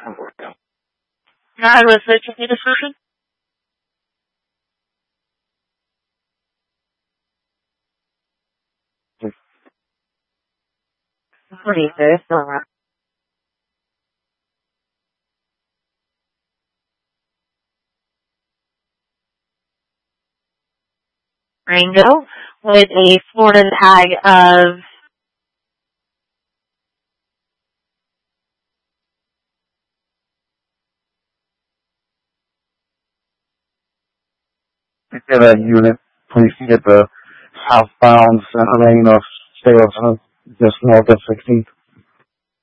I was searching the description. What do you say? It's not right. Rango with a Florida tag of Get a unit, please get the southbound center lane of Sales, just north of 16th.